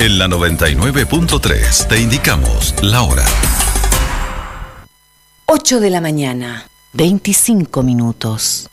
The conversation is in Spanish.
En la 99.3 te indicamos la hora. 8 de la mañana, 25 minutos.